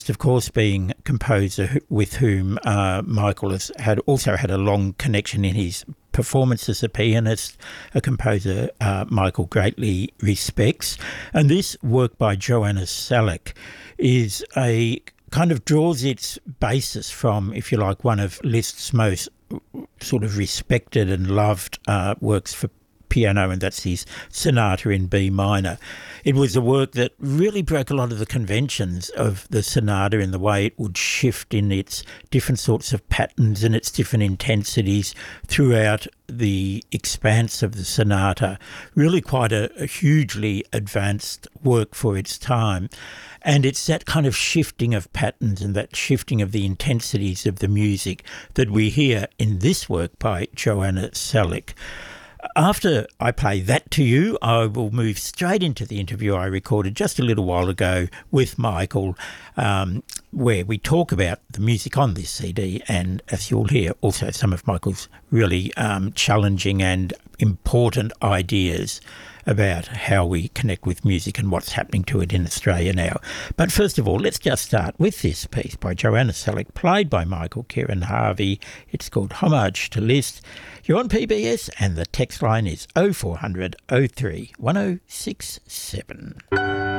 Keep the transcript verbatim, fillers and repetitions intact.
of course, being a composer who- with whom uh, Michael has had also had a long connection in his performance as a pianist, a composer uh, Michael greatly respects. And this work by Joanna Salick is a kind of draws its basis from, if you like, one of Liszt's most sort of respected and loved uh, works for piano, and that's his sonata in B minor. It was a work that really broke a lot of the conventions of the sonata in the way it would shift in its different sorts of patterns and its different intensities throughout the expanse of the sonata. Really quite a, a hugely advanced work for its time. And it's that kind of shifting of patterns and that shifting of the intensities of the music that we hear in this work by Joanna Salick. After I play that to you, I will move straight into the interview I recorded just a little while ago with Michael, um, where we talk about the music on this C D and, as you'll hear, also some of Michael's really um, challenging and important ideas about how we connect with music and what's happening to it in Australia now. But first of all, let's just start with this piece by Joanna Salick, played by Michael Kieran Harvey. It's called Homage to Liszt. You're on P B S and the text line is oh four hundred, oh three, one oh six seven.